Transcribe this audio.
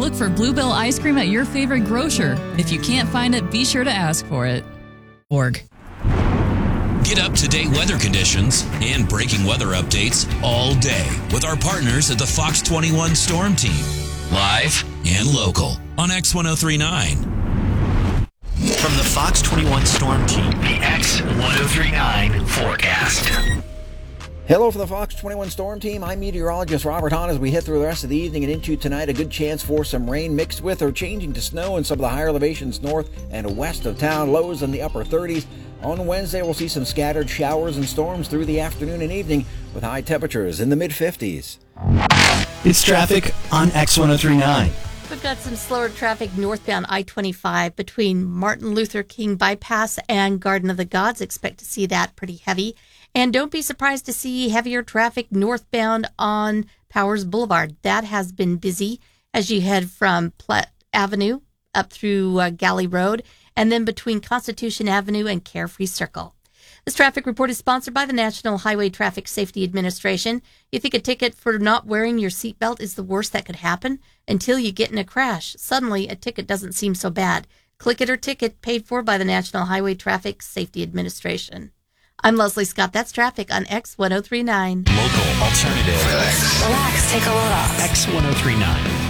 Look for Bluebell ice cream at your favorite grocer. If you can't find it, be sure to ask for it. Org. Get up-to-date weather conditions and breaking weather updates all day with our partners at the Fox 21 Storm Team. Live and local on X1039. From the Fox 21 Storm Team, the X1039 forecast. Hello from the Fox 21 Storm Team. I'm meteorologist Robert Hahn. As we hit through the rest of the evening and into tonight, a good chance for some rain mixed with or changing to snow in some of the higher elevations north and west of town. Lows in the upper 30s. On Wednesday, we'll see some scattered showers and storms through the afternoon and evening with high temperatures in the mid-50s. It's traffic on X1039. We've got some slower traffic northbound I-25 between Martin Luther King Bypass and Garden of the Gods. Expect to see that pretty heavy. And don't be surprised to see heavier traffic northbound on Powers Boulevard. That has been busy as you head from Platte Avenue up through Galley Road and then between Constitution Avenue and Carefree Circle. This traffic report is sponsored by the National Highway Traffic Safety Administration. You think a ticket for not wearing your seatbelt is the worst that could happen? Until you get in a crash. Suddenly, a ticket doesn't seem so bad. Click it or ticket, paid for by the National Highway Traffic Safety Administration. I'm Leslie Scott. That's traffic on X1039. Local alternative. Relax, take a load off. X1039.